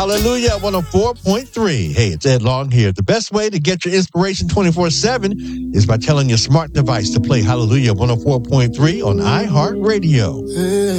Hallelujah, 104.3. Hey, it's Ed Long here. The best way to get your inspiration 24/7 is by telling your smart device to play Hallelujah 104.3 on iHeartRadio.